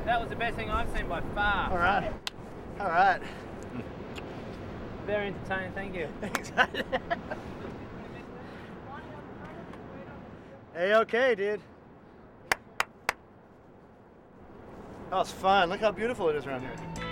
That was the best thing I've seen by far. All right. All right. Very entertaining, thank you. Hey, okay, dude. That was fun. Look how beautiful it is around here.